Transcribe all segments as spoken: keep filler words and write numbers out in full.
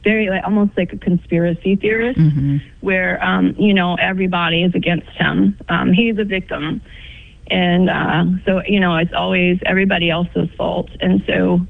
very like almost like a conspiracy theorist, mm-hmm. where um, you know, everybody is against him. Um, he's a victim, and uh, so you know, it's always everybody else's fault. And so,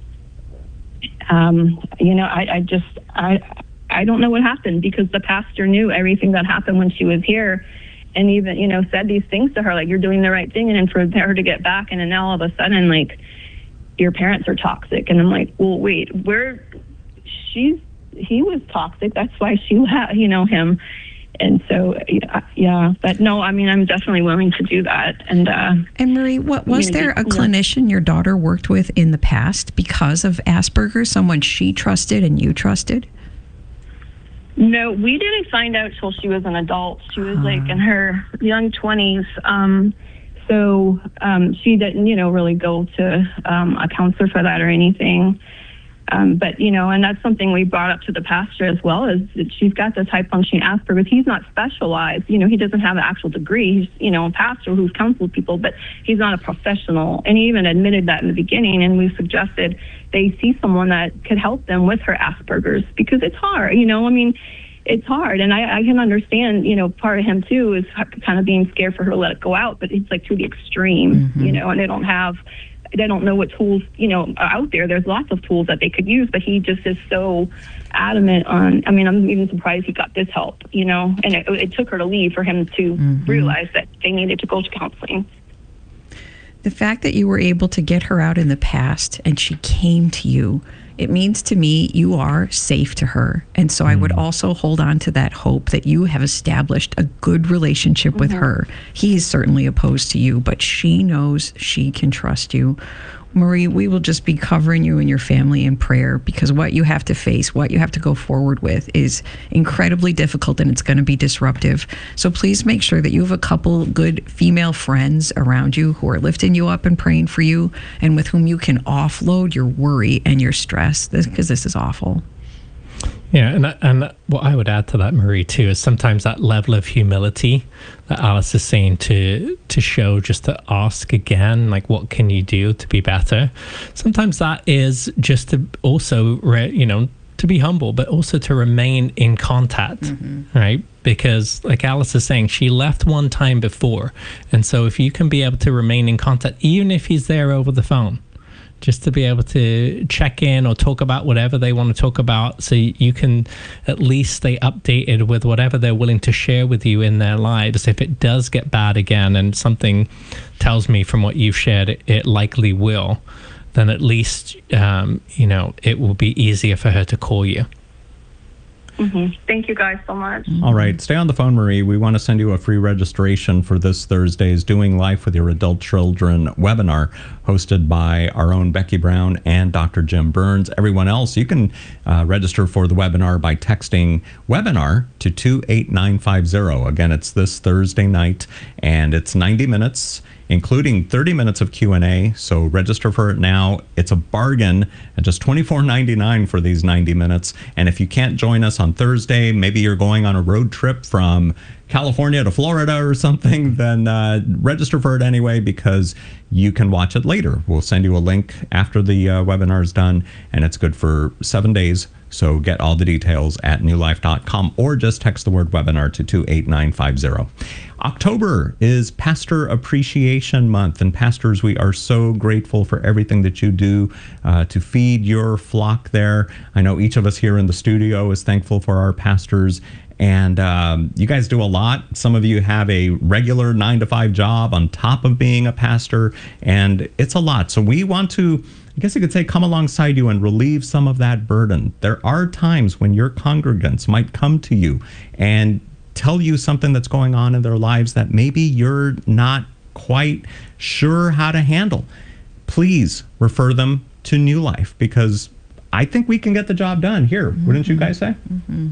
um, you know, I, I just I I don't know what happened, because the pastor knew everything that happened when she was here, and even, you know, said these things to her like, you're doing the right thing, and then for her to get back, and then now all of a sudden like, your parents are toxic. And I'm like, well, wait, where she's he was toxic, that's why she let you know him. And so yeah, yeah but no, I mean, I'm definitely willing to do that. And uh and Marie, what was you know, there a clinician your daughter worked with in the past because of Asperger's, someone she trusted and you trusted? No, we didn't find out till she was an adult. She was uh. like in her young twenties. Um so um she didn't, you know, really go to um a counselor for that or anything. Um, but, you know, and that's something we brought up to the pastor as well, is that she's got this high-functioning Asperger's. He's not specialized. You know, he doesn't have an actual degree. He's, you know, a pastor who's counseled people, but he's not a professional. And he even admitted that in the beginning, and we suggested they see someone that could help them with her Asperger's, because it's hard, you know, I mean, it's hard. And I, I can understand, you know, part of him, too, is kind of being scared for her to let it go out, but it's like to the extreme, mm-hmm. you know, and they don't have... they don't know what tools, you know, are out there. There's lots of tools that they could use, but he just is so adamant on, I mean, I'm even surprised he got this help, you know, and it, it took her to leave for him to mm-hmm. realize that they needed to go to counseling. The fact that you were able to get her out in the past and she came to you, it means to me you are safe to her. And so mm. I would also hold on to that hope that you have established a good relationship with mm-hmm. her. He is certainly opposed to you, but she knows she can trust you. Marie, we will just be covering you and your family in prayer, because what you have to face, what you have to go forward with is incredibly difficult, and it's going to be disruptive. So please make sure that you have a couple good female friends around you who are lifting you up and praying for you, and with whom you can offload your worry and your stress, because this is awful. Yeah, and and what I would add to that, Marie, too, is sometimes that level of humility that Alice is saying to to show, just to ask again, like, what can you do to be better? Sometimes that is just to also, re, you know, to be humble, but also to remain in contact, mm-hmm. right? Because like Alice is saying, she left one time before. And so if you can be able to remain in contact, even if he's there over the phone, just to be able to check in or talk about whatever they want to talk about, so you can at least stay updated with whatever they're willing to share with you in their lives. If it does get bad again, and something tells me from what you've shared, it, it likely will, then at least, um, you know, it will be easier for her to call you. Mm-hmm. Thank you guys so much. All right. Stay on the phone, Marie. We want to send you a free registration for this Thursday's Doing Life with Your Adult Children webinar, hosted by our own Becky Brown and Doctor Jim Burns. Everyone else, you can uh, register for the webinar by texting webinar to two eight nine five zero. Again, it's this Thursday night, and it's ninety minutes, including thirty minutes of Q and A. So register for it now. It's a bargain at just twenty-four ninety-nine for these ninety minutes. And if you can't join us on Thursday, maybe you're going on a road trip from California to Florida or something, then uh, register for it anyway, because you can watch it later. We'll send you a link after the uh, webinar is done, and it's good for seven days. So get all the details at new life dot com, or just text the word webinar to two eight nine five zero. October is Pastor Appreciation Month, and pastors, we are so grateful for everything that you do uh, to feed your flock there. I know each of us here in the studio is thankful for our pastors, and um, you guys do a lot. Some of you have a regular nine to five job on top of being a pastor, and it's a lot. So we want to, I guess you could say, come alongside you and relieve some of that burden. There are times when your congregants might come to you and tell you something that's going on in their lives that maybe you're not quite sure how to handle. Please refer them to New Life, because I think we can get the job done here. Mm-hmm. Wouldn't you guys say? Mm-hmm.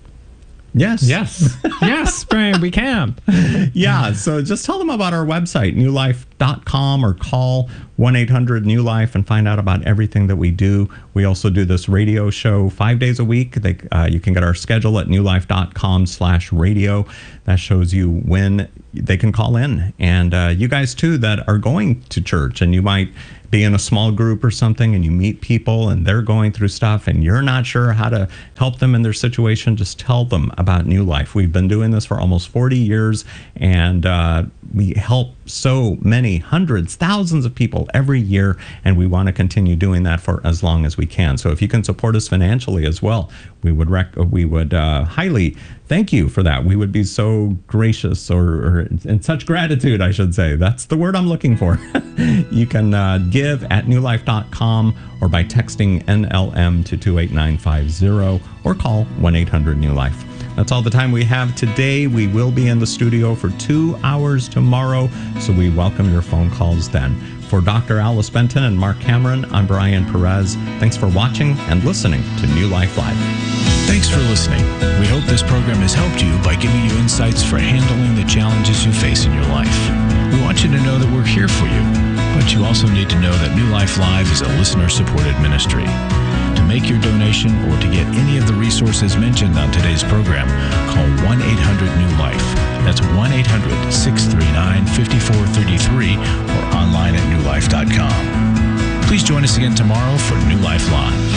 Yes. Yes. Yes, Brian, we can. Yeah. So just tell them about our website, new life dot com, or call one eight hundred new life and find out about everything that we do. We also do this radio show five days a week. They, uh, you can get our schedule at new life dot com slash radio. That shows you when they can call in. And uh, you guys, too, that are going to church, and you might be in a small group or something and you meet people and they're going through stuff and you're not sure how to help them in their situation, just tell them about New Life. We've been doing this for almost forty years, and uh, we help so many hundreds, thousands of people every year, and we want to continue doing that for as long as we can. So if you can support us financially as well, we would rec- we would uh, highly thank you for that. We would be so gracious, or, or in such gratitude, I should say. That's the word I'm looking for. You can uh, give at new life dot com or by texting N L M to two eight nine five zero or call one eight hundred new life. That's all the time we have today. We will be in the studio for two hours tomorrow, so we welcome your phone calls then. For Doctor Alice Benton and Mark Cameron, I'm Brian Perez. Thanks for watching and listening to New Life Live. Thanks for listening. We hope this program has helped you by giving you insights for handling the challenges you face in your life. We want you to know that we're here for you, but you also need to know that New Life Live is a listener-supported ministry. To make your donation or to get any of the resources mentioned on today's program, call one eight hundred new life. That's one eight hundred, six three nine, five four three three or online at new life dot com. Please join us again tomorrow for New Life Live.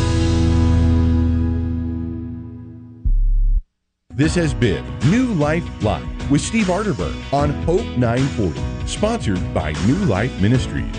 This has been New Life Live with Steve Arterburn on Hope nine forty, sponsored by New Life Ministries.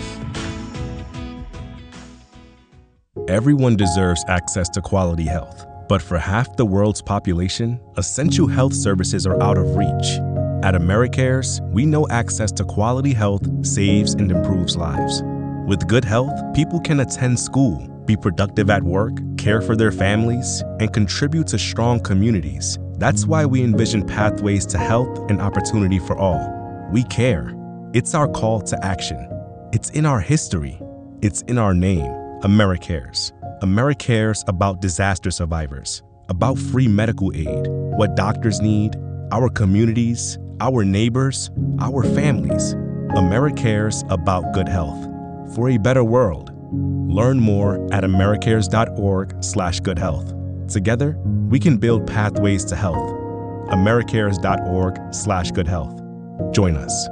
Everyone deserves access to quality health, but for half the world's population, essential health services are out of reach. At AmeriCares, we know access to quality health saves and improves lives. With good health, people can attend school, be productive at work, care for their families, and contribute to strong communities. That's why we envision pathways to health and opportunity for all. We care. It's our call to action. It's in our history. It's in our name. AmeriCares. AmeriCares about disaster survivors, about free medical aid, what doctors need, our communities, our neighbors, our families. AmeriCares about good health. For a better world. Learn more at americares.org slash good health. Together, we can build pathways to health. americares.org slash good health. Join us.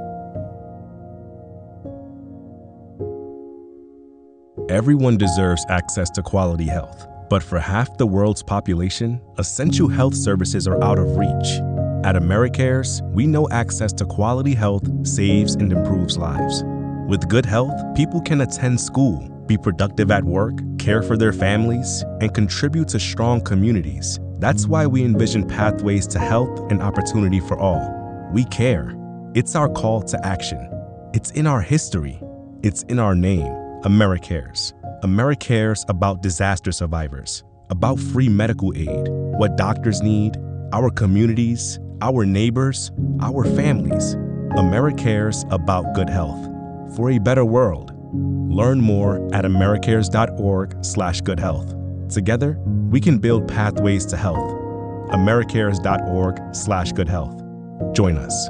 Everyone deserves access to quality health, but for half the world's population, essential health services are out of reach. At AmeriCares, we know access to quality health saves and improves lives. With good health, people can attend school, be productive at work, care for their families, and contribute to strong communities. That's why we envision pathways to health and opportunity for all. We care. It's our call to action. It's in our history. It's in our name. AmeriCares. AmeriCares about disaster survivors, about free medical aid, what doctors need, our communities, our neighbors, our families. AmeriCares about good health. For a better world. Learn more at americares.org slash good health. Together, we can build pathways to health. americares.org slash good health. Join us.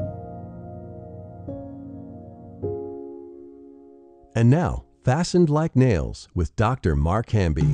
And now, Fastened Like Nails with Doctor Mark Hamby.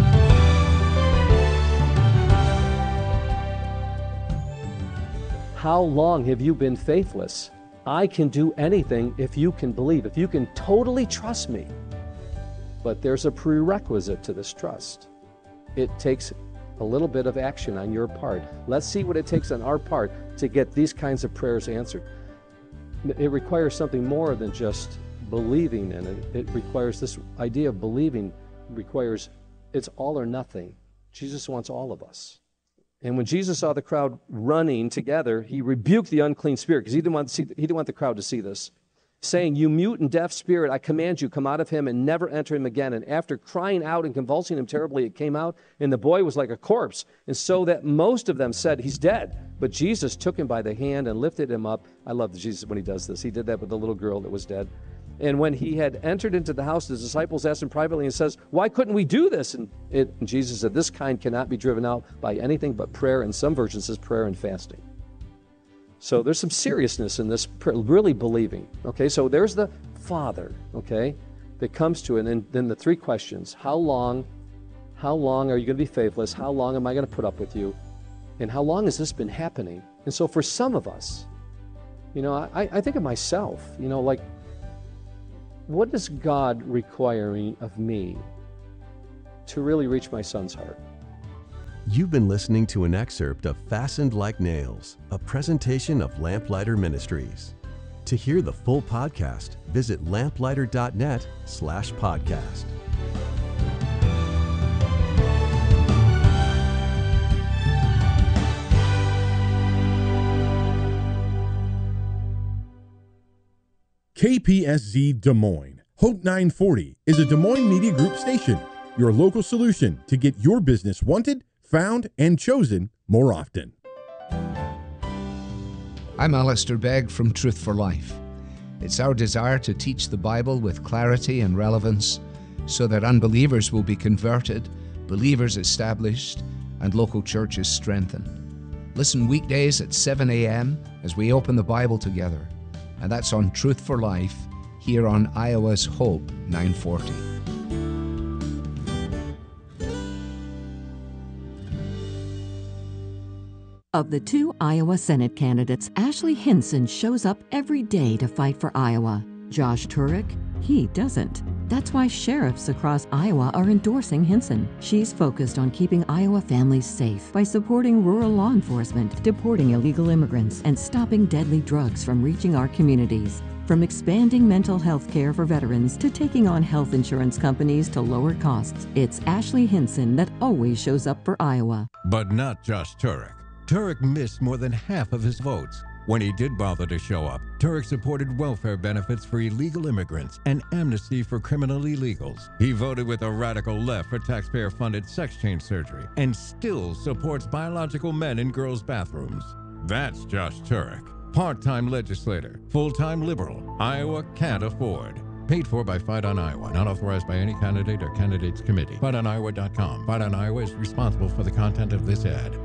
How long have you been faithless? I can do anything if you can believe, if you can totally trust me. But there's a prerequisite to this trust. It takes a little bit of action on your part. Let's see what it takes on our part to get these kinds of prayers answered. It requires something more than just believing in it. It requires, this idea of believing requires, it's all or nothing. Jesus wants all of us. And when Jesus saw the crowd running together, he rebuked the unclean spirit, because he didn't want to see, he didn't want the crowd to see this, saying, "You mute and deaf spirit, I command you, come out of him and never enter him again." And after crying out and convulsing him terribly, it came out, and the boy was like a corpse. And so that most of them said, "He's dead." But Jesus took him by the hand and lifted him up. I love Jesus when he does this. He did that with the little girl that was dead. And when he had entered into the house, the disciples asked him privately and says, "Why couldn't we do this?" And, it, and Jesus said, "This kind cannot be driven out by anything but prayer." And some versions says prayer and fasting. So there's some seriousness in this, really believing. Okay, so there's the Father, okay, that comes to it. And then the three questions: how long, how long are you going to be faithless? How long am I going to put up with you? And how long has this been happening? And so for some of us, you know, I, I think of myself, you know, like, what is God requiring of me to really reach my son's heart? You've been listening to an excerpt of Fastened Like Nails, a presentation of Lamplighter Ministries. To hear the full podcast, visit lamplighter.net slash podcast. K P S Z Des Moines. Hope nine forty is a Des Moines Media Group station, your local solution to get your business wanted, found, and chosen more often. I'm Alistair Begg from Truth for Life. It's our desire to teach the Bible with clarity and relevance so that unbelievers will be converted, believers established, and local churches strengthened. Listen weekdays at seven a.m. as we open the Bible together. And that's on Truth for Life, here on Iowa's Hope nine forty. Of the two Iowa Senate candidates, Ashley Hinson shows up every day to fight for Iowa. Josh Turek, he doesn't. That's why sheriffs across Iowa are endorsing Hinson. She's focused on keeping Iowa families safe by supporting rural law enforcement, deporting illegal immigrants, and stopping deadly drugs from reaching our communities. From expanding mental health care for veterans to taking on health insurance companies to lower costs, it's Ashley Hinson that always shows up for Iowa. But not Josh Turek. Turek missed more than half of his votes. When he did bother to show up, Turek supported welfare benefits for illegal immigrants and amnesty for criminal illegals. He voted with the radical left for taxpayer-funded sex change surgery and still supports biological men in girls' bathrooms. That's Josh Turek. Part-time legislator, full-time liberal, Iowa can't afford. Paid for by Fight on Iowa, not authorized by any candidate or candidates committee. fight on iowa dot com. Fight on Iowa is responsible for the content of this ad.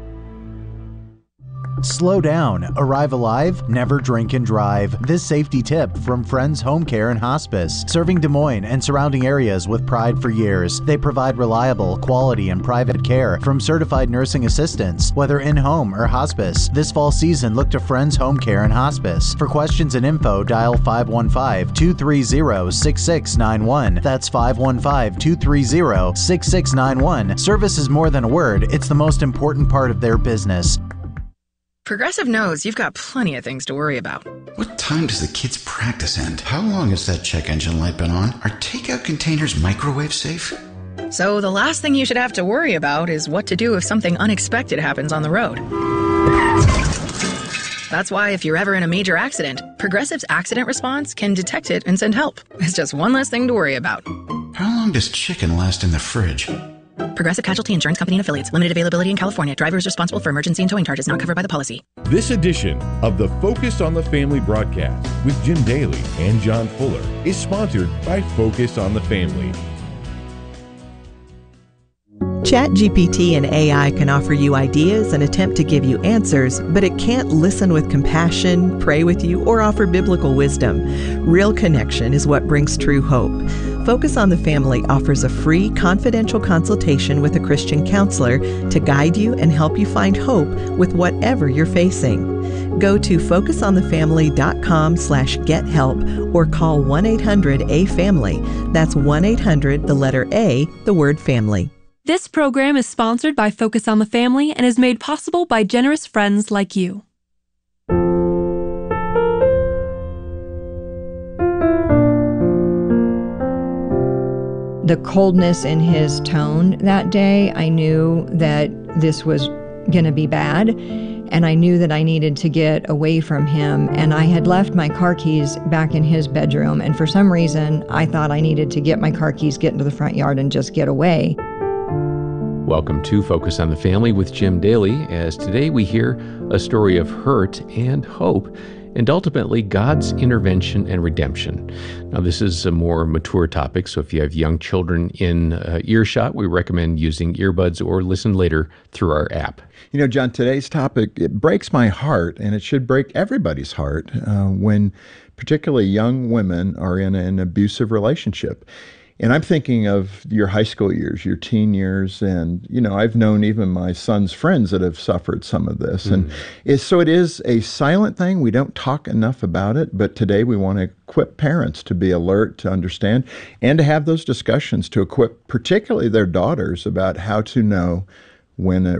Slow down. Arrive alive, never drink and drive. This safety tip from Friends Home Care and Hospice. Serving Des Moines and surrounding areas with pride for years. They provide reliable, quality, and private care from certified nursing assistants, whether in-home or hospice. This fall season, look to Friends Home Care and Hospice. For questions and info, dial five one five, two three zero, six six nine one. That's five one five, two three zero, six six nine one. Service is more than a word. It's the most important part of their business. Progressive knows you've got plenty of things to worry about. What time does the kids' practice end? How long has that check engine light been on? Are takeout containers microwave safe? So the last thing you should have to worry about is what to do if something unexpected happens on the road. That's why if you're ever in a major accident, Progressive's accident response can detect it and send help. It's just one less thing to worry about. How long does chicken last in the fridge? Progressive Casualty Insurance Company and Affiliates. Limited availability in California. Driver is responsible for emergency and towing charges not covered by the policy. This edition of the Focus on the Family broadcast with Jim Daly and John Fuller is sponsored by Focus on the Family. ChatGPT and A I can offer you ideas and attempt to give you answers, but it can't listen with compassion, pray with you, or offer biblical wisdom. Real connection is what brings true hope. Focus on the Family offers a free, confidential consultation with a Christian counselor to guide you and help you find hope with whatever you're facing. Go to focus on the family dot com slash get help or call one eight hundred A family. That's one eight hundred, the letter A, the word family. This program is sponsored by Focus on the Family and is made possible by generous friends like you. The coldness in his tone that day, I knew that this was going to be bad, and I knew that I needed to get away from him. And I had left my car keys back in his bedroom, and for some reason, I thought I needed to get my car keys, get into the front yard, and just get away. Welcome to Focus on the Family with Jim Daly, as today we hear a story of hurt and hope, and ultimately God's intervention and redemption. Now, this is a more mature topic, so if you have young children in uh, earshot, we recommend using earbuds or listen later through our app. You know, John, today's topic, it breaks my heart, and it should break everybody's heart uh, when particularly young women are in an abusive relationship. And I'm thinking of your high school years, your teen years, and, you know, I've known even my son's friends that have suffered some of this. Mm. And it's, so it is a silent thing. We don't talk enough about it, but today we want to equip parents to be alert, to understand, and to have those discussions, to equip particularly their daughters about how to know when a